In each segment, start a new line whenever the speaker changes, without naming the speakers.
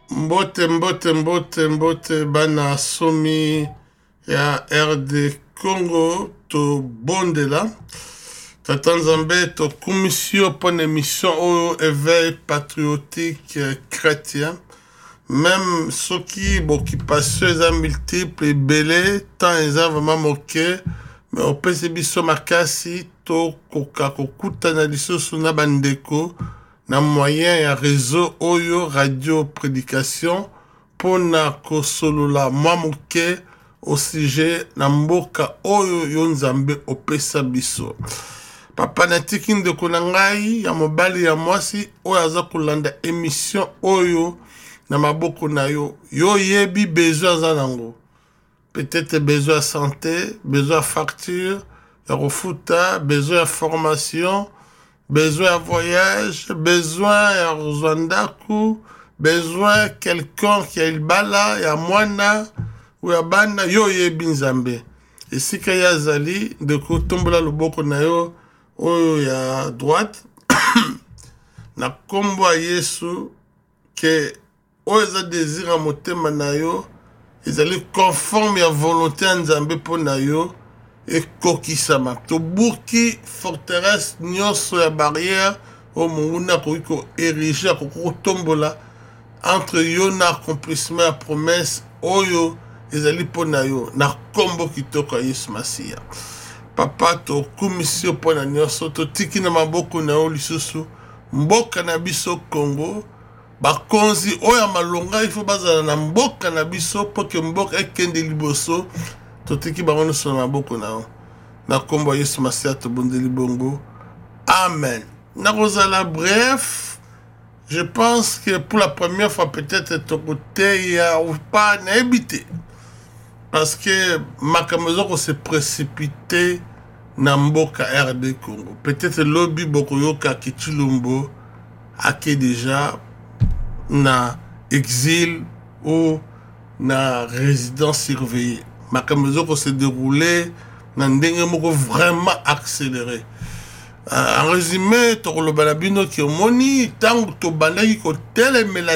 Mbote bana somi ya RD Congo to bondela Tata Nzambe to commission pour une émission au éveil patriotique chrétien même ceux qui occupation les multiples belé tant ils ont vraiment moqué mais au PCB makasi to koka kokuta na lisusu na bandeko na moyen ya réseau oyo radio prédication pona kosolola mamuke au sujet na mboka oyo yo Nzambe opesa biso papa na tikini de konangai ya mobali ya mwasi oyo aza kolanda émission oyo na maboko na yo yo yebi besoin za nango peut-être besoin santé besoin facture ya refuta besoin ya formation besoin de voyage, besoin de Rwanda, besoin de quelqu'un qui a le bala, ya mwana, ou ya bana, yo ye binzambe. Et si qu'il y a zali, de ko tombola loboko na yo, oyo ya droite, na kombo a Yesu, que oyo za désir a motema na yo, ils allaient conforme à volonté nzambe po na yo, et kokisama to buki forteresse nyonso ya barrière o munguna ko érigé ko tombola entre yo na accomplissement ya promesse oyo ezali pona yo na kombo kitoko Yesu Masia papa to commission pona nyonso to tiki na maboko na yo lisusu mboka na biso Congo bakonzi oyo malonga il faut bazala na mboka na biso pour que mboka ekende liboso totiki bango so na boko na kombo Yesu Masia to bondeli bongo amen na kozala bref je pense que pour la première fois peut-être to côté ya ou pas na habité parce que makambo ko se précipité na mboka RD Congo peut-être lobby boko yoka Kitulumbo ake déjà na exil ou na résidence surveillée makambo ko se déroulé na ndenge moko vraiment accéléré en résumé to lo balabino ki omoni tango to bandaki ko telemela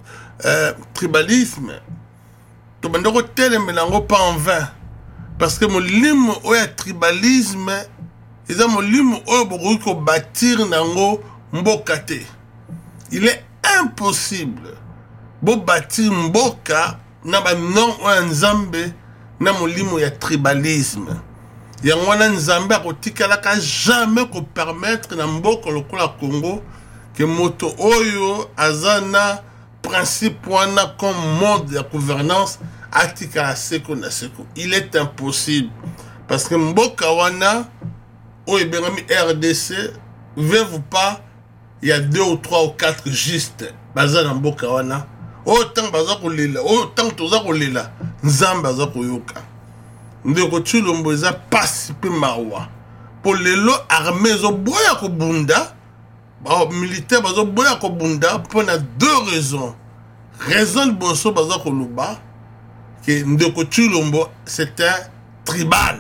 tribalisme to bandako telemela ngo pas en vain parce que molimo oya tribalisme eza molimo oyo bokoki ko bâtir nango mboka te il est impossible bo bâtir mboka na ba non oya Nzambe na molimo ya tribalisme yango wana Nzambe akotikalaka jamais ko permettre na mboka lokola Congo que moto oyo azana principe wana comme mode de gouvernance atikala seko na seko il est impossible parce que mboka wana oyo bengami RDC veut pas il y a 2 ou 3 ou 4 juste bazana mboka wana autant baza kolela autant toza kolela Nzambe aza koyoka ndeko Tshilombo eza pasi pe mawa pour lelo armée zo boya ko bunda ba militaire bazo boya ko bunda pour na 2 raisons raison boso baza ko luba que ndeko Tshilombo c'était tribal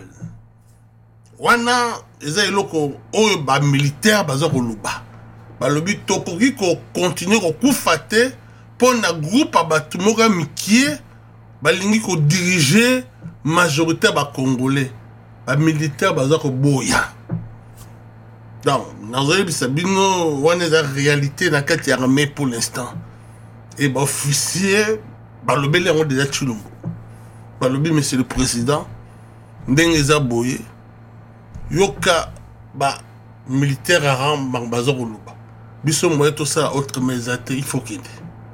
wana eza eloko oyo ba militaire baza ko luba ba lobi tokoki ko continuer ko kufate pour na groupe abatu moka mikie balingi ko diriger majorité ba congolais ba militaire baza ko boya donc nazali bisabino wana za réalité na kati ya armée pour l'instant et ba officier ba lobeli ngo déjà Tshilombo ba lobi monsieur le président ndenge za boye yoka ba militaire aram baza ko luba biso moye to ça autre mesate il faut kende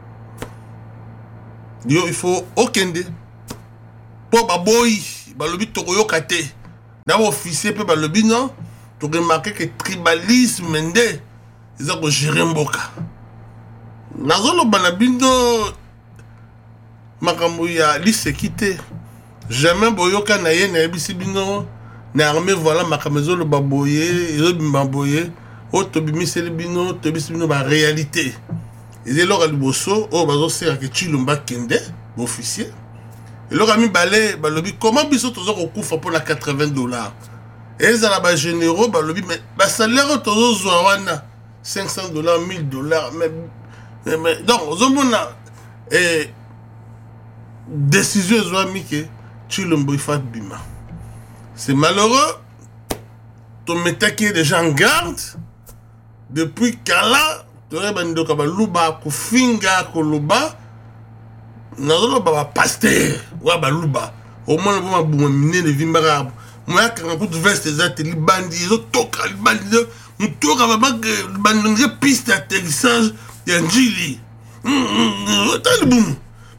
yo il faut okende po baboyi balobi tokoyoka te na officier pe balobi non to remarquer que tribalisme nde eza ko gérer mboka nazoloba na bindo makambo ya lisekite jamais boyoka na ye na ebisi bino na armée voilà makambo ezoloba boye ezobima boye o tobimiseli bino tobisi bino ba réalité ezelo ka liboso o bazosera ke Tshilombo kende officier et le rami balé balobi comment biso tozo ko kufa pour la $80 et les ba généraux balobi mais ba salaire tozo zwa wana $500 $1000 mais donc zomona et décision ezwami ke Tshilombo ifa bima. C'est malheureux. Ton métaki est déjà en garde. Depuis Kala, tu aurais bandi kabaluba kufinga koloba. Nazolo baba pasteur wa baluba. Au moins on va bouminer les vimbara. Moi quand on veste les ateliers bandi, ils toka les bandi, on toka bandi piste d'atterrissage d'Anjili. T'as le boum.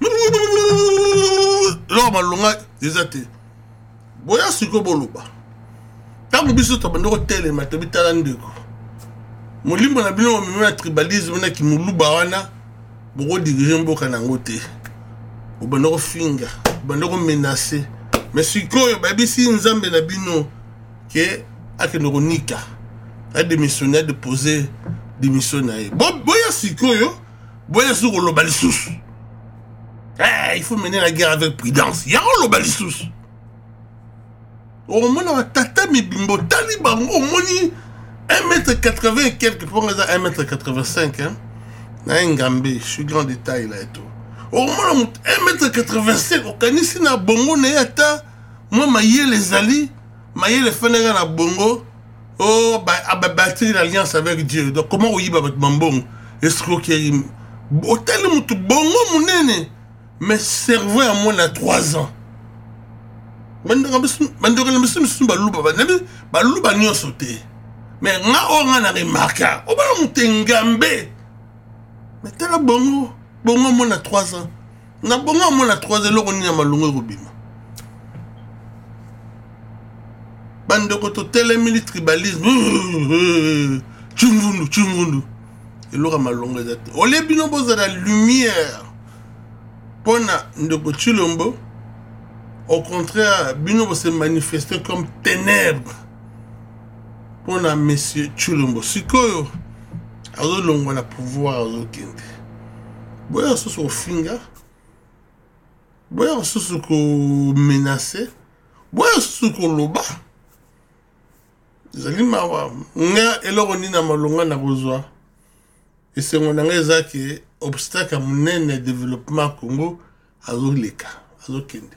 Là malonga des ateliers. Boya siko boluba. Tango biso to bandoko telema to bitala ndeko. Molimbo na bino meme tribalisme na ki muluba wana boko diriger mboka nango te. Bandoko finga, bandoko menacer. Mais sikoyo babisi nzambe na bino ke akeno nika. A démissionner de poser démission na ye. Boya sikoyo, boya siko loba lisusu. Il faut mener la guerre avec prudence. Ya loba lisusu. Au moins, on tata mi bimbo taliban au moins 1m80 et quelques pour 1m85 hein. Na Ngambe, je suis grand détail là et tout. Au moins 1m85 au kanisi na bongo na yata moi maye les ali, maye les fenera na bongo. Oh bah bâtir l'alliance avec Dieu. Donc comment oyiba bat mambong escroquerie. Hôtel mutu bongo munene. Mais cerveau à moins de 3 ans. Baluba n'y sauté. Mais on a remarqué. On va monter Ngambe. Mais t'as la bongo. Bongo mon a 3 ans. Na bongo mon a 3 ans. On y a malongo robima. Bande koto télémili tribalisme. Chumvundu. Et l'aura malongo zate. Ole bino boza la lumière. Pona ndoko Tshilombo. Au contraire, Bino va se manifester comme ténèbres pour la monsieur Tshilombo. Sikoyo, azo longo na pouvoir azo kende. Boya soso finga, boya soso ko menacer, boya soso ko loba. Zali mawa, nga eloko ni na malonga na kozwa. Et c'est mon angeza qui obstacle à mon développement Congo azo leka, azo kende.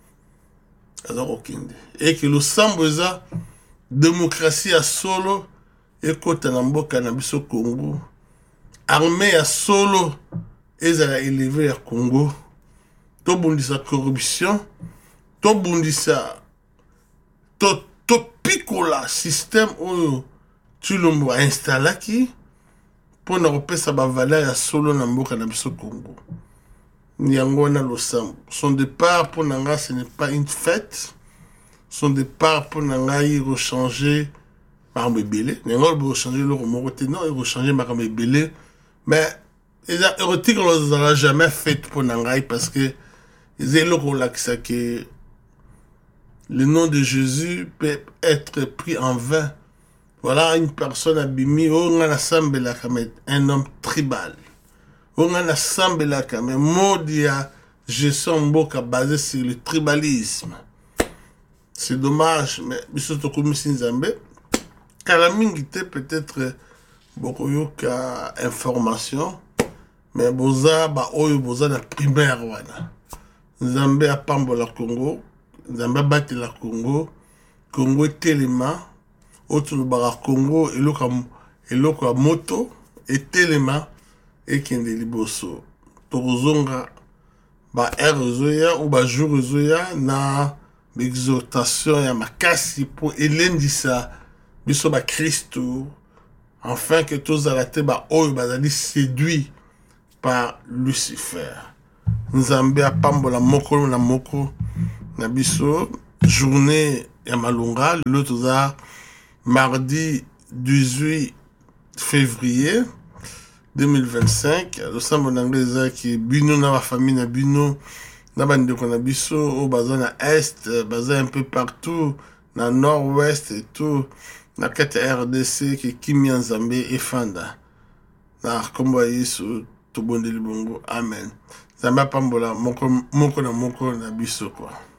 Et que le samboza démocratie à solo et kota na mboka na biso Congo armée à solo et à élever à Congo to bundisa corruption to bundisa to picola système où Tshilombo a installé qui pour na repesa ba valeur à solo na mboka na biso Congo. Nyangona Losambo. Son départ pour Nanga, ce n'est pas une fête. Son départ pour Nanga, il rechanger par Mébélé. Nanga, il rechanger le remorté. Non, il rechanger par Mébélé. Mais, les érotiques, on ne l'a jamais fait pour Nanga parce que, ils ont le que le nom de Jésus peut être pris en vain. Voilà une personne abîmée, on a un homme tribal. On a assemblé là quand même modia gestion mboka basé sur le tribalisme. C'est dommage mais bisoto comme Nzambe kalamingi te peut-être beaucoup yoka information mais boza ba oyo boza na primaire wana. Nzambe a pambola Congo, Nzambe bati la Congo, Congo telema autour bara Congo eloko moto et telema et qui est liboso. Torozonga ba erozoya ou ba jurozoya na l'exhortation ya makasi pour elendisa biso ba Christo afin que tous arrêtés ba oyo bazali séduit par Lucifer. Nzambe a pambola moko na moko na biso journée ya malunga l'autre mardi 18 février 2025, le sambo d'anglais qui bino na la famille na bino na bande ko na biso au bazin à est, bazin un peu partout na nord-ouest et tout na kete RDC qui Kimi Nzambe et Fanda na kombo yesu to bondeli bongo amen. Zamba pambola moko na biso quoi.